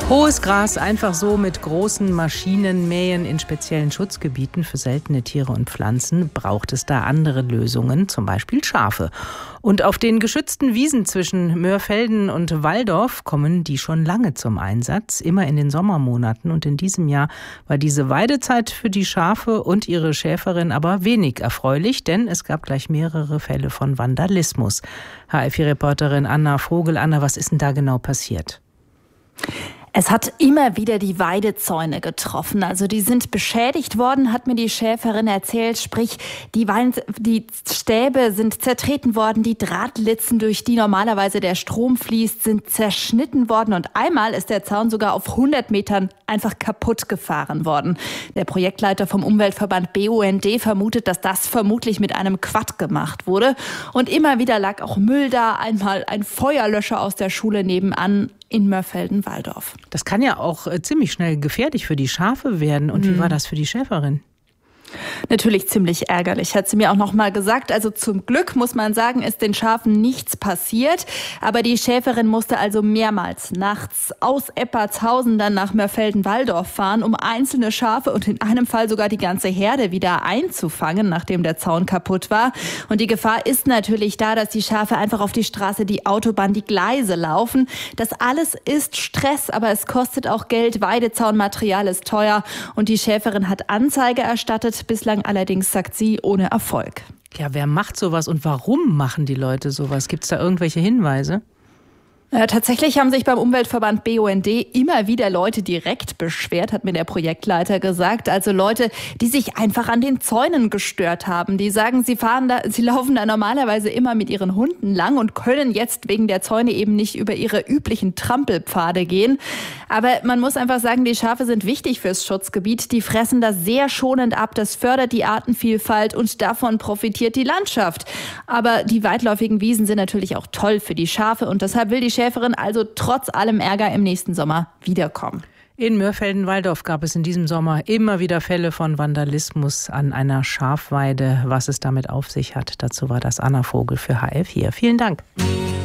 Hohes Gras einfach so mit großen Maschinen mähen in speziellen Schutzgebieten für seltene Tiere und Pflanzen, braucht es da andere Lösungen, zum Beispiel Schafe. Und auf den geschützten Wiesen zwischen Mörfelden und Walldorf kommen die schon lange zum Einsatz, immer in den Sommermonaten. Und in diesem Jahr war diese Weidezeit für die Schafe und ihre Schäferin aber wenig erfreulich, denn es gab gleich mehrere Fälle von Vandalismus. HR4-Reporterin Anna Vogel. Anna, was ist denn da genau passiert? Es hat immer wieder die Weidezäune getroffen. Also die sind beschädigt worden, hat mir die Schäferin erzählt. Sprich, die Stäbe sind zertreten worden, die Drahtlitzen, durch die normalerweise der Strom fließt, sind zerschnitten worden. Und einmal ist der Zaun sogar auf 100 Metern einfach kaputt gefahren worden. Der Projektleiter vom Umweltverband BUND vermutet, dass das vermutlich mit einem Quad gemacht wurde. Und immer wieder lag auch Müll da, einmal ein Feuerlöscher aus der Schule nebenan in Mörfelden-Walldorf. Das kann ja auch ziemlich schnell gefährlich für die Schafe werden. Und wie war das für die Schäferin? Natürlich ziemlich ärgerlich, hat sie mir auch noch mal gesagt. Also zum Glück, muss man sagen, ist den Schafen nichts passiert. Aber die Schäferin musste also mehrmals nachts aus Eppertshausen dann nach Mörfelden-Walldorf fahren, um einzelne Schafe und in einem Fall sogar die ganze Herde wieder einzufangen, nachdem der Zaun kaputt war. Und die Gefahr ist natürlich da, dass die Schafe einfach auf die Straße, die Autobahn, die Gleise laufen. Das alles ist Stress, aber es kostet auch Geld. Weidezaunmaterial ist teuer und die Schäferin hat Anzeige erstattet. Bislang allerdings, sagt sie, ohne Erfolg. Ja, wer macht sowas und warum machen die Leute sowas? Gibt es da irgendwelche Hinweise? Tatsächlich haben sich beim Umweltverband BUND immer wieder Leute direkt beschwert, hat mir der Projektleiter gesagt. Also Leute, die sich einfach an den Zäunen gestört haben. Die sagen, sie laufen da normalerweise immer mit ihren Hunden lang und können jetzt wegen der Zäune eben nicht über ihre üblichen Trampelpfade gehen. Aber man muss einfach sagen, die Schafe sind wichtig fürs Schutzgebiet. Die fressen das sehr schonend ab. Das fördert die Artenvielfalt und davon profitiert die Landschaft. Aber die weitläufigen Wiesen sind natürlich auch toll für die Schafe und deshalb will die Schäferin also trotz allem Ärger im nächsten Sommer wiederkommen. In Mörfelden-Walldorf gab es in diesem Sommer immer wieder Fälle von Vandalismus an einer Schafweide. Was es damit auf sich hat, dazu war das Anna Vogel für HR4. Vielen Dank.